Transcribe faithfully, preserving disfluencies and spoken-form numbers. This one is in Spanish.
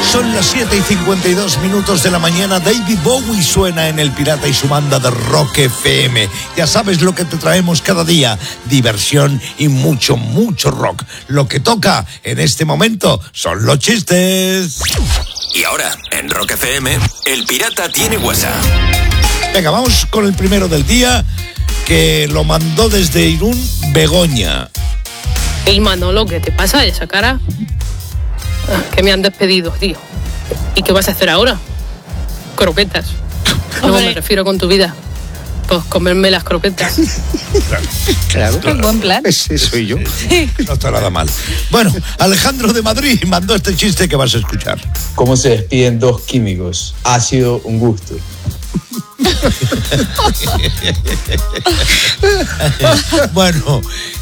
Son las siete y cincuenta y dos minutos de la mañana. David Bowie suena en El Pirata y su banda de Rock F M. Ya sabes lo que te traemos cada día: diversión y mucho, mucho rock. Lo que toca en este momento son los chistes. Y ahora, en Rock F M, El Pirata tiene WhatsApp. Venga, vamos con el primero del día, que lo mandó desde Irún, Begoña. Ey, Manolo, ¿qué te pasa esa cara? Que me han despedido, tío. ¿Y qué vas a hacer ahora? Croquetas. No me refiero con tu vida. Pues comerme las croquetas. Claro, Claro, qué buen plan. ese soy yo. No está nada mal. Bueno, Alejandro de Madrid mandó este chiste que vas a escuchar. ¿Cómo se despiden dos químicos? Ha sido un gusto. Bueno,